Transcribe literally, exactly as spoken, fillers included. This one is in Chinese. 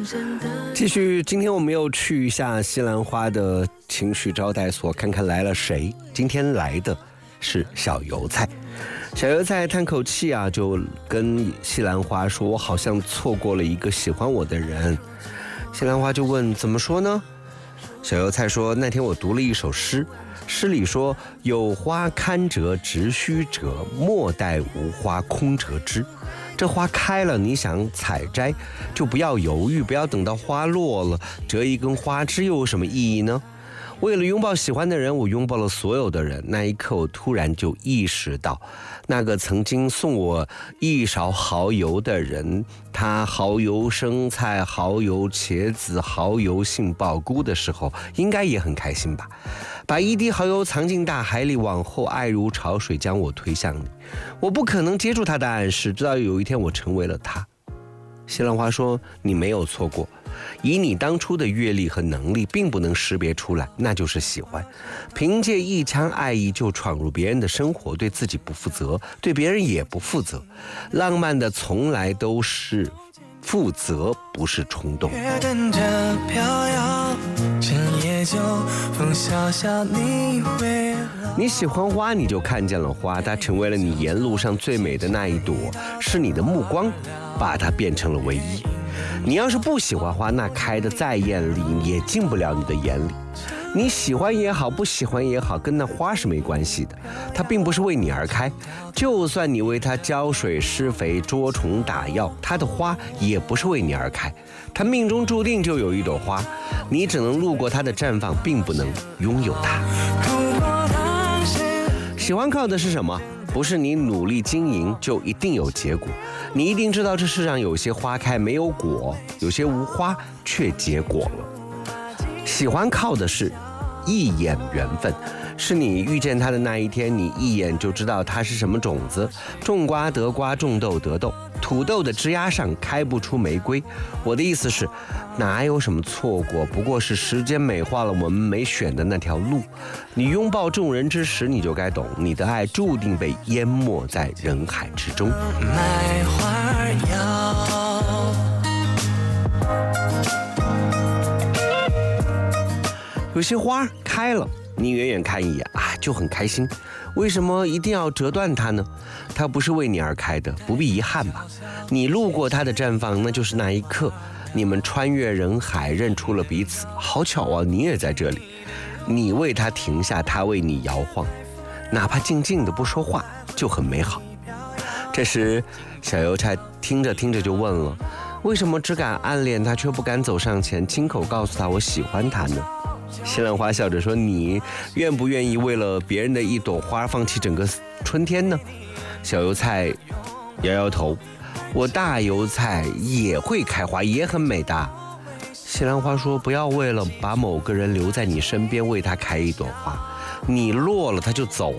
继续，今天我们又去一下西兰花的情绪招待所，看看来了谁。今天来的是小油菜。小油菜叹口气啊，就跟西兰花说：“我好像错过了一个喜欢我的人。”西兰花就问：“怎么说呢？”小油菜说：“那天我读了一首诗，诗里说有花堪折直须折，莫待无花空折枝。这花开了，你想采摘，就不要犹豫，不要等到花落了，折一根花枝又有什么意义呢？为了拥抱喜欢的人，我拥抱了所有的人。那一刻，我突然就意识到，那个曾经送我一勺蚝油的人，他蚝油生菜、蚝油茄子、蚝油杏鲍菇的时候，应该也很开心吧？把一滴蚝油藏进大海里，往后爱如潮水将我推向你。我不可能接住他的暗示，直到有一天我成为了他。西兰花说：“你没有错过。以你当初的阅历和能力，并不能识别出来，那就是喜欢。凭借一腔爱意就闯入别人的生活，对自己不负责，对别人也不负责。浪漫的从来都是负责，不是冲动。”跟着飘摇，深夜就风萧萧，你会你喜欢花，你就看见了花，它成为了你沿路上最美的那一朵，是你的目光把它变成了唯一。你要是不喜欢花，那开得再艳丽也进不了你的眼里。你喜欢也好，不喜欢也好，跟那花是没关系的，它并不是为你而开。就算你为它浇水施肥捉虫打药，它的花也不是为你而开。它命中注定就有一朵花，你只能路过它的绽放，并不能拥有它。喜欢靠的是什么？不是你努力经营就一定有结果。你一定知道这世上有些花开没有果，有些无花却结果了。喜欢靠的是一眼缘分，是你遇见它的那一天，你一眼就知道它是什么种子。种瓜得瓜，种豆得豆，土豆的枝丫上开不出玫瑰。我的意思是，哪有什么错过，不过是时间美化了我们没选的那条路。你拥抱众人之时，你就该懂，你的爱注定被淹没在人海之中。卖花妖，有些花开了，你远远看一眼啊，就很开心。为什么一定要折断它呢？它不是为你而开的，不必遗憾吧。你路过它的绽放，那就是那一刻，你们穿越人海，认出了彼此。好巧啊，你也在这里。你为它停下，它为你摇晃，哪怕静静的不说话，就很美好。这时，小邮差听着听着就问了：为什么只敢暗恋他，却不敢走上前，亲口告诉他我喜欢他呢？西兰花笑着说：你愿不愿意为了别人的一朵花放弃整个春天呢？小油菜摇摇头：我大油菜也会开花，也很美的。西兰花说：不要为了把某个人留在你身边，为他开一朵花，你落了他就走